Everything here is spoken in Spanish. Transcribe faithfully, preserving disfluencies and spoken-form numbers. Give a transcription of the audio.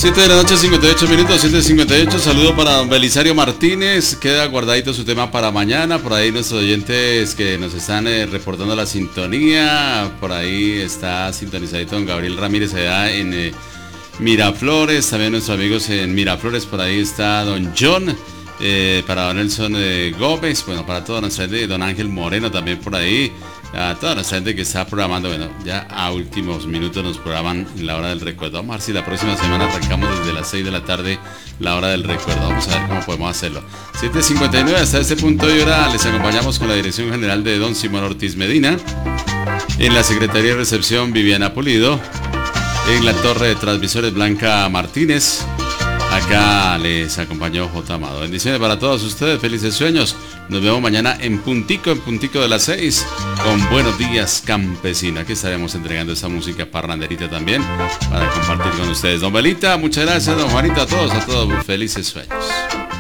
siete de la noche, cincuenta y ocho minutos, siete cincuenta y ocho. Saludo para don Belisario Martínez. Queda guardadito su tema para mañana. Por ahí nuestros oyentes que nos están eh, reportando la sintonía. Por ahí está sintonizadito don Gabriel Ramírez allá en eh, Miraflores. También nuestros amigos en Miraflores. Por ahí está don John. Eh, para don Nelson eh, Gómez. Bueno, para toda nuestra gente. Don Ángel Moreno también por ahí. A toda nuestra gente que está programando, bueno, ya a últimos minutos nos programan la hora del recuerdo. Vamos a ver si la próxima semana arrancamos desde las seis de la tarde la hora del recuerdo. Vamos a ver cómo podemos hacerlo. siete cincuenta y nueve, hasta este punto y hora les acompañamos con la dirección general de don Simón Ortiz Medina. En la Secretaría de Recepción, Viviana Pulido. En la torre de transmisores, Blanca Martínez. Acá les acompañó J. Amado. Bendiciones para todos ustedes, felices sueños. Nos vemos mañana en puntico, en puntico de las seis, con Buenos Días Campesino. Aquí estaremos entregando esta música parranderita también para compartir con ustedes. Don Belita, muchas gracias. Don Juanito, a todos, a todos, felices sueños.